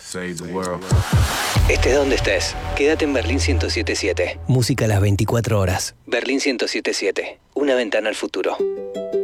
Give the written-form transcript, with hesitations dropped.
Save the world. Estés donde estés, quédate en Berlín 107.7. Música a las 24 horas. Berlín 107.7. Una ventana al futuro.